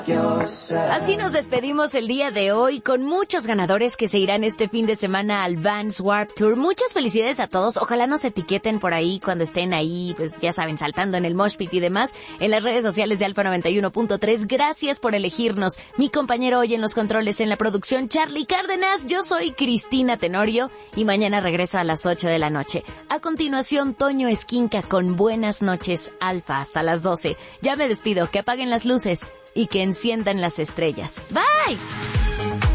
Así nos despedimos el día de hoy con muchos ganadores que se irán este fin de semana al Vans Warped Tour. Muchas felicidades a todos. Ojalá nos etiqueten por ahí cuando estén ahí, pues ya saben, saltando en el mosh pit y demás, en las redes sociales de Alfa 91.3. Gracias por elegirnos. Mi compañero hoy en los controles en la producción, Charlie Cárdenas. Yo soy Cristina Tenorio y mañana regreso a las 8 de la noche. A continuación, Toño Esquinca con Buenas noches, Alfa, hasta las 12. Ya me despido. Que apaguen las luces y que enciendan las estrellas. Bye.